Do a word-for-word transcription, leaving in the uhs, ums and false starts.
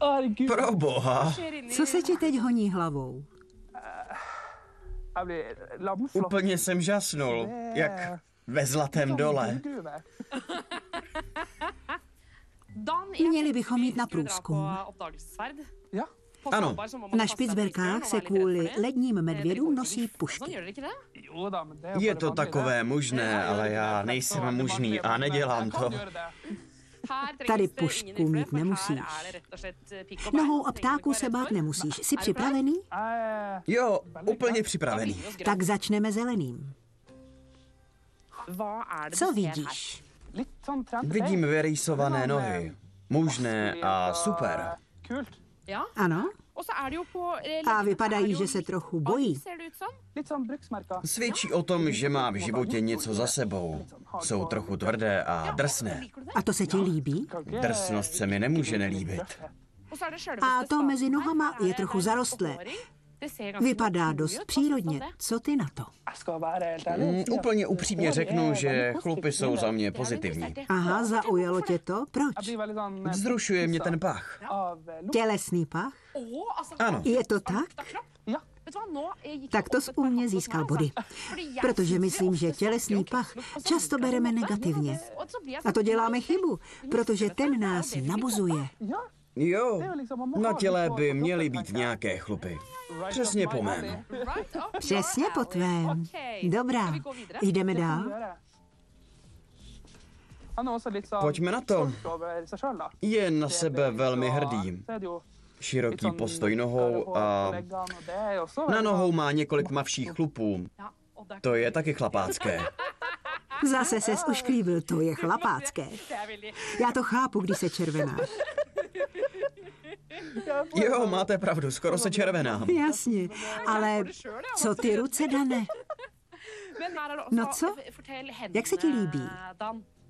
Pro boha. Co se ti teď honí hlavou? Úplně jsem žasnul, jak ve Zlatém dole. Měli bychom jít na průzkum. Ano. Na Špicberkách se kvůli ledním medvědům nosí pušky. Je to takové možné, ale já nejsem mužný a nedělám to. Tady pušku mít nemusíš. Nohou a ptáků se bát nemusíš. Jsi připravený? Jo, úplně připravený. Tak začneme zeleným. Co vidíš? Vidím vyrýsované nohy. Mužné a super. Ano? A vypadají, že se trochu bojí. Svědčí o tom, že má v životě něco za sebou. Jsou trochu tvrdé a drsné. A to se ti líbí? Drsnost se mi nemůže nelíbit. A to mezi nohama je trochu zarostlé. Vypadá dost přírodně. Co ty na to? Mm, úplně upřímně řeknu, že chlupy jsou za mě pozitivní. Aha, zaujalo tě to? Proč? Vzrušuje mě ten pach. Tělesný pach? Ano. Je to tak? Tak to u mě získal body. Protože myslím, že tělesný pach často bereme negativně. A to děláme chybu, protože ten nás nabuzuje. Jo, na těle by měly být nějaké chlupy. Přesně po mém. Přesně po tvém. Dobrá, jdeme dál. Pojďme na to. Je na sebe velmi hrdý. Široký postoj nohou a na nohou má několik mavších chlupů. To je taky chlapácké. Zase ses ušklíbil, to je chlapácké. Já to chápu, když se červenáš. Jo, máte pravdu, skoro se červenám. Jasně, ale co ty ruce, Dane? No co? Jak se ti líbí?